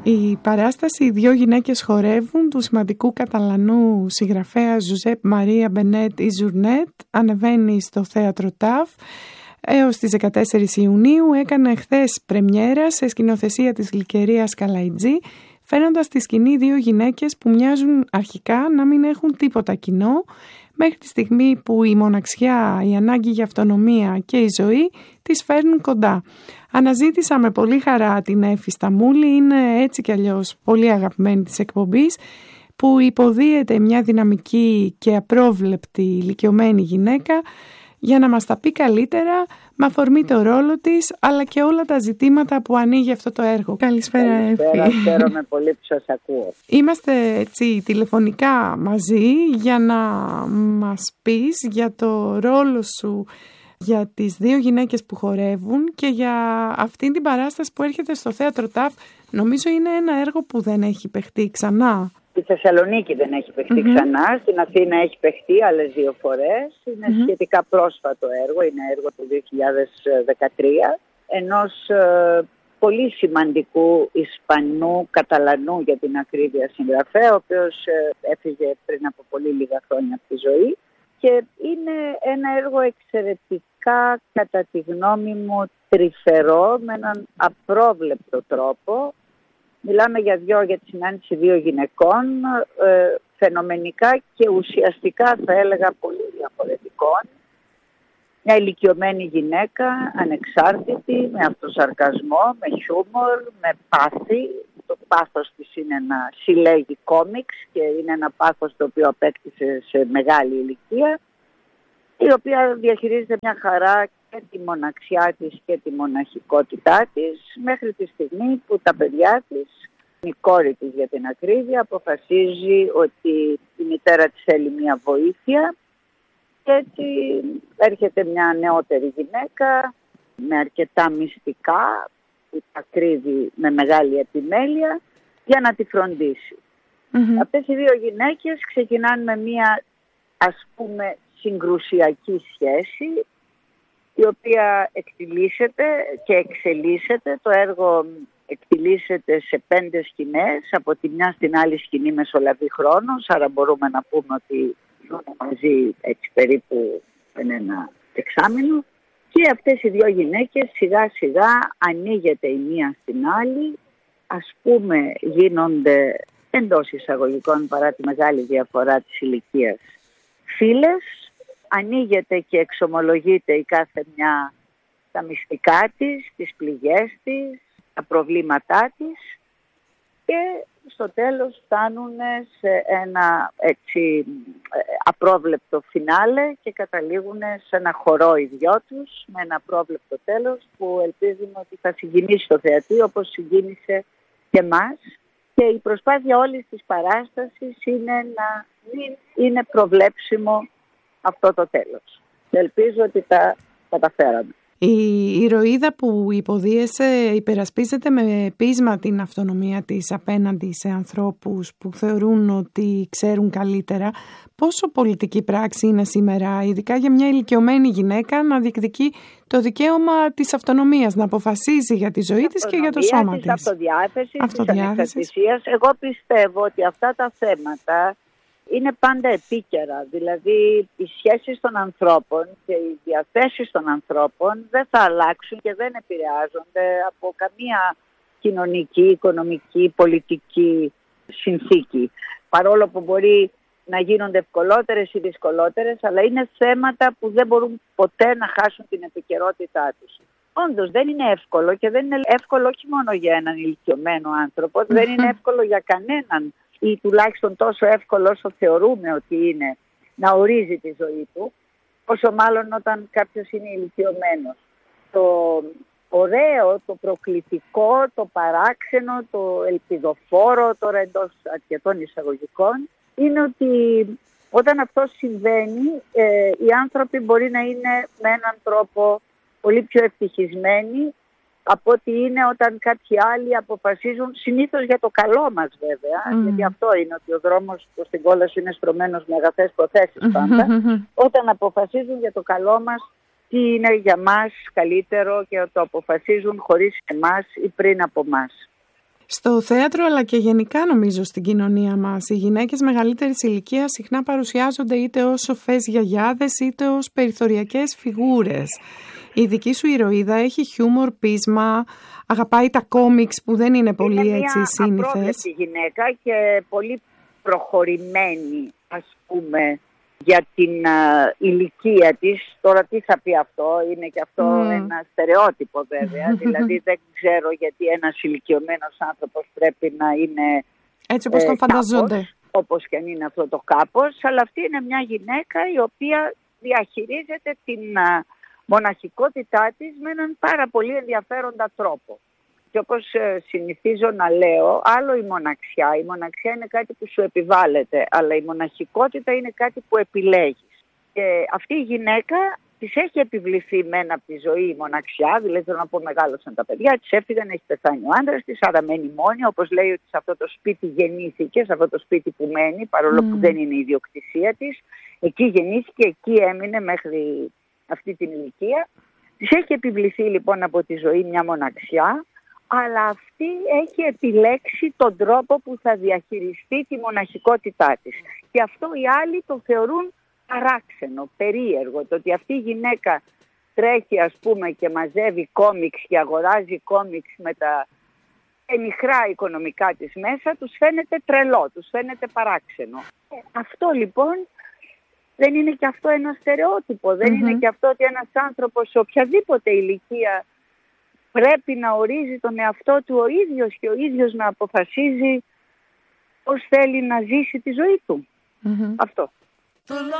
Η παράσταση «Οι δύο γυναίκες χορεύουν» του σημαντικού Καταλανού συγγραφέα Ζουζέπ Μαρία Μπενέτ ή Ζουρνέτ ανεβαίνει στο θέατρο ΤΑΦ έως τις 14 Ιουνίου. Έκανε χθες πρεμιέρα σε σκηνοθεσία της Γλυκερίας Καλαϊτζή, φαίνοντας στη σκηνή δύο γυναίκες που μοιάζουν αρχικά να μην έχουν τίποτα κοινό, μέχρι τη στιγμή που η μοναξιά, η ανάγκη για αυτονομία και η ζωή τις φέρνουν κοντά. Αναζήτησα με πολύ χαρά την Έφη Σταμούλη, είναι έτσι κι αλλιώς πολύ αγαπημένη της εκπομπής, που υποδίεται μια δυναμική και απρόβλεπτη ηλικιωμένη γυναίκα για να μας τα πει καλύτερα με αφορμή το ρόλο της, αλλά και όλα τα ζητήματα που ανοίγει αυτό το έργο. Καλησπέρα, Έφη. Χαίρομαι πολύ που σας ακούω. Είμαστε έτσι τηλεφωνικά μαζί για να μας πεις για το ρόλο σου για τις δύο γυναίκες που χορεύουν και για αυτήν την παράσταση που έρχεται στο θέατρο ΤΑΦ. Νομίζω είναι ένα έργο που δεν έχει παιχτεί ξανά. Στη Θεσσαλονίκη δεν έχει παιχτεί ξανά, στην Αθήνα έχει παιχτεί άλλες 2 φορές. Είναι σχετικά πρόσφατο έργο, είναι έργο του 2013, ενός πολύ σημαντικού Ισπανού, Καταλανού για την ακρίβεια συγγραφέα, ο οποίος έφυγε πριν από πολύ λίγα χρόνια από τη ζωή. Και είναι ένα έργο εξαιρετικά, κατά τη γνώμη μου, τρυφερό, με έναν απρόβλεπτο τρόπο. Μιλάμε για τη συνάντηση δύο γυναικών, φαινομενικά και ουσιαστικά θα έλεγα πολύ διαφορετικών. Μια ηλικιωμένη γυναίκα, ανεξάρτητη, με αυτοσαρκασμό, με χιούμορ, με πάθη. Το πάθος της είναι να συλλέγει κόμιξ και είναι ένα πάθος το οποίο απέκτησε σε μεγάλη ηλικία, η οποία διαχειρίζεται μια χαρά και τη μοναξιά της και τη μοναχικότητά της, μέχρι τη στιγμή που τα παιδιά της, η κόρη της για την ακρίβεια, αποφασίζει ότι η μητέρα της θέλει μια βοήθεια και έτσι έρχεται μια νεότερη γυναίκα με αρκετά μυστικά που τα κρύβει με μεγάλη επιμέλεια για να τη φροντίσει. Αυτές οι δύο γυναίκες ξεκινάνε με μια, ας πούμε, συγκρουσιακή σχέση, η οποία εκτιλήσεται και εξελίσσεται. Το έργο εκτιλήσεται σε 5 σκηνές, από τη μια στην άλλη σκηνή μεσολαβεί χρόνος, άρα μπορούμε να πούμε ότι ζουν μαζί έτσι περίπου ένα εξάμηνο. Και αυτές οι δύο γυναίκες σιγά σιγά ανοίγεται η μία στην άλλη, ας πούμε γίνονται εντός εισαγωγικών, παρά τη μεγάλη διαφορά της ηλικίας, φίλες. Ανοίγεται και εξομολογείται η κάθε μια τα μυστικά της, τις πληγές της, τα προβλήματά της και στο τέλος φτάνουν σε ένα έτσι απρόβλεπτο φινάλε και καταλήγουν σε ένα χορό οι δυο τους με ένα απρόβλεπτο τέλος που ελπίζουμε ότι θα συγκινήσει το θεατή όπως συγκίνησε και εμάς. Και η προσπάθεια όλης της παράστασης είναι να μην είναι προβλέψιμο αυτό το τέλος. Ελπίζω ότι τα καταφέραμε. Η ηρωίδα που υποδίεσαι υπερασπίζεται με πείσμα την αυτονομία της απέναντι σε ανθρώπους που θεωρούν ότι ξέρουν καλύτερα. Πόσο πολιτική πράξη είναι σήμερα, ειδικά για μια ηλικιωμένη γυναίκα, να διεκδικεί το δικαίωμα της αυτονομίας, να αποφασίζει για τη ζωή της και για το σώμα της. Αυτοδιάθεση, της ανεξαρτησίας. Εγώ πιστεύω ότι αυτά τα θέματα είναι πάντα επίκαιρα, δηλαδή οι σχέσεις των ανθρώπων και οι διαθέσεις των ανθρώπων δεν θα αλλάξουν και δεν επηρεάζονται από καμία κοινωνική, οικονομική, πολιτική συνθήκη. Παρόλο που μπορεί να γίνονται ευκολότερες ή δυσκολότερες, αλλά είναι θέματα που δεν μπορούν ποτέ να χάσουν την επικαιρότητά τους. Όντως δεν είναι εύκολο και δεν είναι εύκολο όχι μόνο για έναν ηλικιωμένο άνθρωπο, δεν είναι εύκολο για κανέναν ή τουλάχιστον τόσο εύκολο όσο θεωρούμε ότι είναι να ορίζει τη ζωή του, όσο μάλλον όταν κάποιος είναι ηλικιωμένος. Το ωραίο, το προκλητικό, το παράξενο, το ελπιδοφόρο, τώρα εντός αρκετών εισαγωγικών, είναι ότι όταν αυτό συμβαίνει, οι άνθρωποι μπορεί να είναι με έναν τρόπο πολύ πιο ευτυχισμένοι από ότι είναι όταν κάποιοι άλλοι αποφασίζουν, συνήθως για το καλό μας βέβαια, γιατί αυτό είναι ότι ο δρόμος προς την κόλαση είναι στρωμένος με αγαθές προθέσεις πάντα, όταν αποφασίζουν για το καλό μας, τι είναι για μας καλύτερο και το αποφασίζουν χωρίς εμάς ή πριν από μας. Στο θέατρο αλλά και γενικά νομίζω στην κοινωνία μας, οι γυναίκες μεγαλύτερης ηλικίας συχνά παρουσιάζονται είτε ως σοφές γιαγιάδες είτε ως περιθωριακές φιγούρες. Η δική σου ηρωίδα έχει χιούμορ, πείσμα, αγαπάει τα κόμιξ που δεν είναι πολύ έτσι σύνηθες. Είναι μια απρόβλεπτη γυναίκα και πολύ προχωρημένη, ας πούμε, για την ηλικία της. Τώρα τι θα πει αυτό, είναι και αυτό ένα στερεότυπο βέβαια. Δηλαδή δεν ξέρω γιατί ένας ηλικιωμένος άνθρωπος πρέπει να είναι έτσι όπως τον φανταζόνται. Όπως και αν είναι αυτό το κάπως, αλλά αυτή είναι μια γυναίκα η οποία διαχειρίζεται την μοναχικότητά της με έναν πάρα πολύ ενδιαφέροντα τρόπο. Και όπως συνηθίζω να λέω, άλλο η μοναξιά είναι κάτι που σου επιβάλλεται, αλλά η μοναχικότητα είναι κάτι που επιλέγεις. Και αυτή η γυναίκα της έχει επιβληθεί μένα από τη ζωή η μοναξιά, δηλαδή θέλω να πω μεγάλωσαν τα παιδιά, της έφυγαν, έχει πεθάνει ο άντρας της, άρα μένει μόνη, όπως λέει ότι σε αυτό το σπίτι γεννήθηκε, σε αυτό το σπίτι που μένει, παρόλο που δεν είναι η ιδιοκτησία της, εκεί γεννήθηκε, εκεί έμεινε μέχρι αυτή την ηλικία. Της έχει επιβληθεί λοιπόν από τη ζωή μια μοναξιά, αλλά αυτή έχει επιλέξει τον τρόπο που θα διαχειριστεί τη μοναχικότητά της. Και αυτό οι άλλοι το θεωρούν παράξενο, περίεργο. Το ότι αυτή η γυναίκα τρέχει ας πούμε και μαζεύει κόμιξ και αγοράζει κόμιξ με τα εμιχρά οικονομικά της μέσα, τους φαίνεται τρελό, τους φαίνεται παράξενο. Αυτό λοιπόν δεν είναι και αυτό ένα στερεότυπο, δεν είναι και αυτό ότι ένας άνθρωπος σε οποιαδήποτε ηλικία πρέπει να ορίζει τον εαυτό του ο ίδιος και ο ίδιος να αποφασίζει πώς θέλει να ζήσει τη ζωή του. Αυτό.